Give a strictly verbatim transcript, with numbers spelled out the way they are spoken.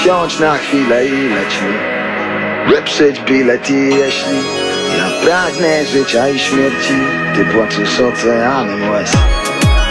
Wsiądź na chwilę i lećmy, wyprzedź bilet i jeśli ja pragnę życia i śmierci, ty płaczesz oceanem łez.